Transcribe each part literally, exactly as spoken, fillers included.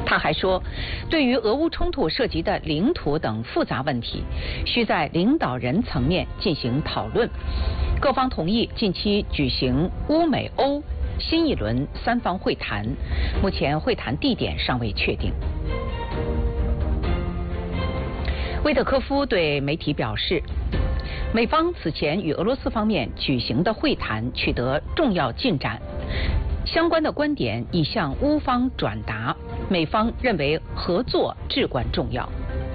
他还说，对于俄乌冲突涉及的领土等复杂问题，需在领导人层面进行讨论。各方同意近期举行乌美欧新一轮三方会谈，目前会谈地点尚未确定。威特科夫对媒体表示，美方此前与俄罗斯方面举行的会谈取得重要进展，相关的观点已向乌方转达，美方认为合作至关重要。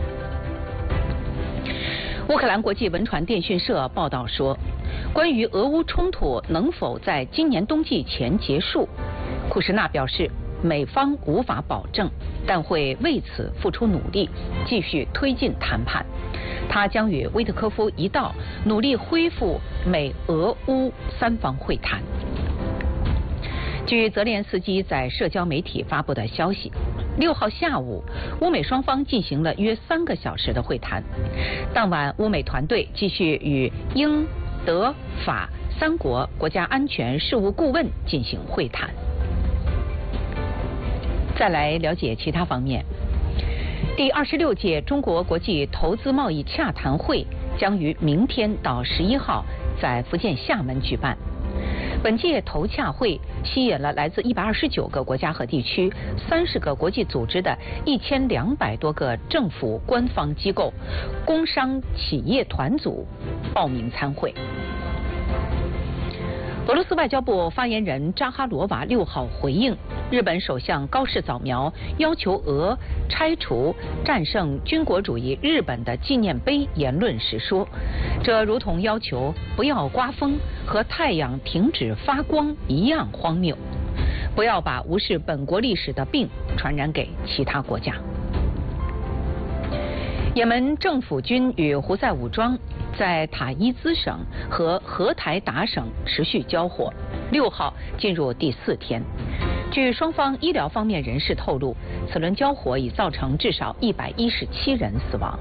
乌克兰国际文传电讯社报道说，关于俄乌冲突能否在今年冬季前结束，库什纳表示，美方无法保证，但会为此付出努力，继续推进谈判。他将与威特科夫一道努力恢复美俄乌三方会谈。据泽连斯基在社交媒体发布的消息，六号下午，乌美双方进行了约三个小时的会谈。当晚，乌美团队继续与英、德、法三国国家安全事务顾问进行会谈。再来了解其他方面。第二十六届中国国际投资贸易洽谈会将于明天到十一号在福建厦门举办。本届投洽会吸引了来自一百二十九个国家和地区、三十个国际组织的一千两百多个政府官方机构、工商企业团组报名参会。俄罗斯外交部发言人扎哈罗娃六号回应日本首相高市早苗要求俄拆除战胜军国主义日本的纪念碑言论时说，这如同要求不要刮风和太阳停止发光一样荒谬，不要把无视本国历史的病传染给其他国家。也门政府军与胡塞武装在塔伊兹省和荷台达省持续交火，六号进入第四天。据双方医疗方面人士透露，此轮交火已造成至少一百一十七人死亡。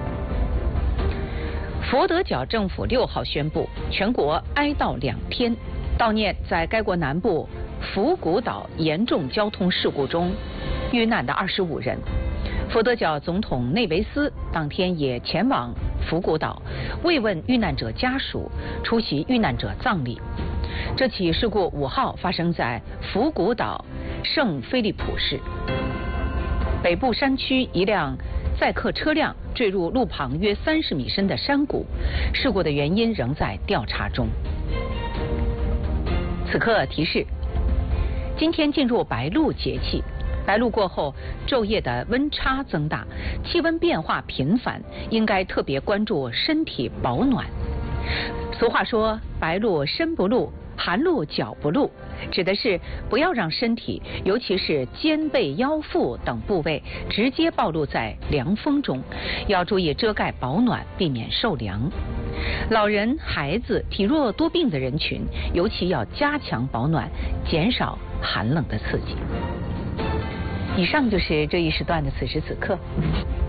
佛得角政府六号宣布全国哀悼两天，悼念在该国南部福古岛严重交通事故中遇难的二十五人。佛得角总统内维斯当天也前往福古岛慰问遇难者家属，出席遇难者葬礼。这起事故五号发生在福古岛圣菲利普市北部山区，一辆载客车辆坠入路旁约三十米深的山谷，事故的原因仍在调查中。此刻提示，今天进入白露节气。白露过后，昼夜的温差增大，气温变化频繁，应该特别关注身体保暖。俗话说，白露身不露，寒露脚不露，指的是不要让身体，尤其是肩背腰腹等部位直接暴露在凉风中，要注意遮盖保暖，避免受凉。老人、孩子、体弱多病的人群尤其要加强保暖，减少寒冷的刺激。以上就是这一时段的此时此刻。